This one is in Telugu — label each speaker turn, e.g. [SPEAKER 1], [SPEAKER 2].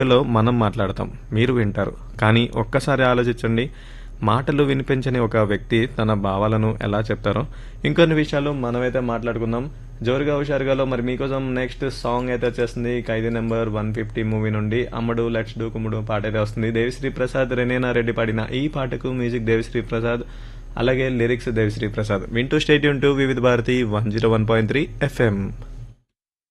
[SPEAKER 1] లో మనం మాట్లాడతాం. మీరు వింటారు. కానీ ఒక్కసారి ఆలోచించండి. మాటలు వినిపించని ఒక వ్యక్తి తన భావాలను ఎలా చెప్తారో, ఇంకొన్ని విషయాలు మనమైతే మాట్లాడుకుందాం. 'జోరుగా హుషారుగా'లో మరి మీకోసం నెక్స్ట్ సాంగ్ అయితే వచ్చేస్తుంది. 'ఖైదీ నంబర్ 150' మూవీ నుండి 'అమ్మడు లెట్స్ డూ కుమ్ముడు' పాట అయితే వస్తుంది. దేవిశ్రీ ప్రసాద్, రెనేనా రెడ్డి పాడిన ఈ పాటకు మ్యూజిక్ దేవిశ్రీ ప్రసాద్, అలాగే లిరిక్స్ దేవిశ్రీ ప్రసాద్. వింటూ స్టే ట్యూన్ టు వివిధ భారతి 101.3 FM.